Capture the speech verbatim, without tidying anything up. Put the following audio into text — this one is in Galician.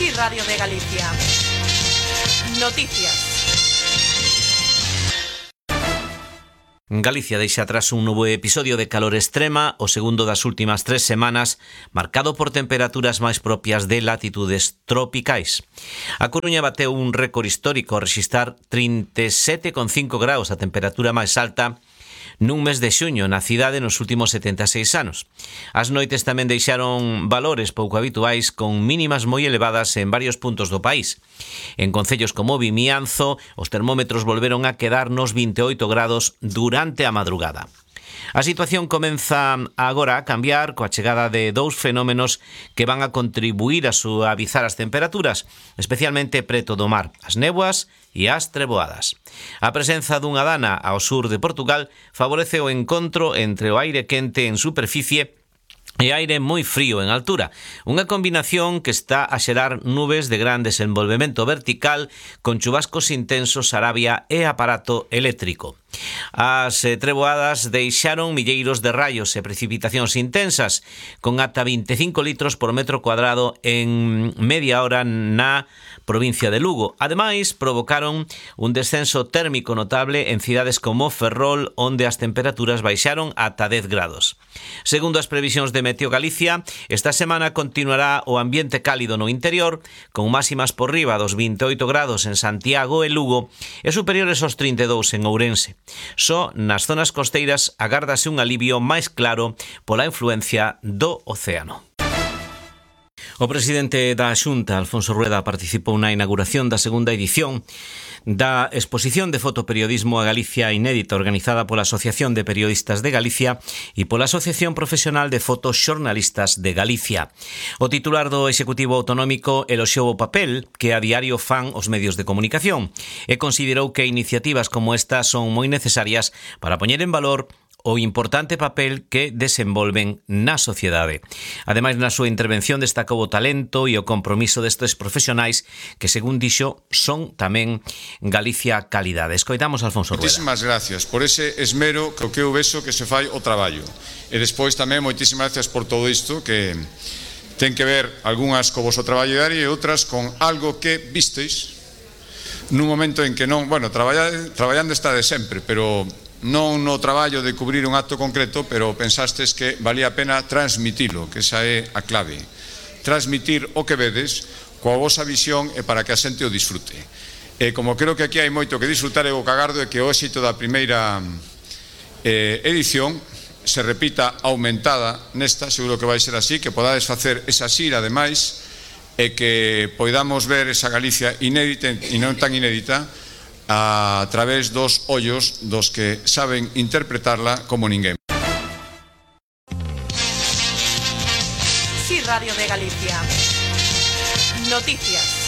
Sí, Radio de Galicia. Noticias. Galicia deixa atrás un novo episodio de calor extrema, o segundo das últimas tres semanas, marcado por temperaturas máis propias de latitudes tropicais. A Coruña bateu un récord histórico ao rexistrar trinta e sete coma cinco graus, a temperatura máis alta nun mes de xuño na cidade nos últimos setenta e seis anos. As noites tamén deixaron valores pouco habituais con mínimas moi elevadas en varios puntos do país. En concellos como Vimianzo, os termómetros volveron a quedar nos vinte e oito grados durante a madrugada. A situación comeza agora a cambiar coa chegada de dous fenómenos que van a contribuir a suavizar as temperaturas, especialmente preto do mar, as néboas e as treboadas. A presenza dunha dana ao sur de Portugal favorece o encontro entre o aire quente en superficie e aire moi frío en altura, unha combinación que está a xerar nubes de gran desenvolvemento vertical con chubascos intensos, arabia e aparato eléctrico. As treboadas deixaron milleiros de raios e precipitacións intensas, con ata vinte e cinco litros por metro cuadrado en media hora na provincia de Lugo. Ademais, provocaron un descenso térmico notable en cidades como Ferrol, onde as temperaturas baixaron ata dez grados. Segundo as previsións de Meteo Galicia, esta semana continuará o ambiente cálido no interior, con máximas por riba dos vinte e oito grados en Santiago e Lugo e superiores aos trinta e dous en Ourense. Só nas zonas costeiras agárdase un alivio máis claro pola influencia do océano. O presidente da Xunta, Alfonso Rueda, participou na inauguración da segunda edición da exposición de fotoperiodismo a Galicia inédita organizada pola Asociación de Periodistas de Galicia e pola Asociación Profesional de Fotoxornalistas de Galicia. O titular do Executivo Autonómico eloxiou o papel que a diario fan os medios de comunicación e considerou que iniciativas como esta son moi necesarias para poñer en valor o importante papel que desenvolven na sociedade. Ademais, na súa intervención destacou o talento e o compromiso destes profesionais que, según dixo, son tamén Galicia calidade. Escoitamos a Alfonso Rueda. Moitísimas gracias por ese esmero que eu vexo que se fai o traballo. E despois tamén moitísimas gracias por todo isto que ten que ver algunhas co vosso traballo diario e outras con algo que visteis nun momento en que non, bueno, traballando, traballando está de sempre, pero non no traballo de cubrir un acto concreto, pero pensastes que valía a pena transmitilo, que esa é a clave. Transmitir o que vedes coa vosa visión e para que a xente o disfrute. E como creo que aquí hai moito que disfrutar, eu o que agardo é que o éxito da primeira eh, edición se repita aumentada nesta, seguro que vai ser así, que podades facer esa xira ademais e que poidamos ver esa Galicia inédita e non tan inédita a través dos ollos dos que saben interpretarla como ninguén. Sí, Radio de Galicia. Noticias.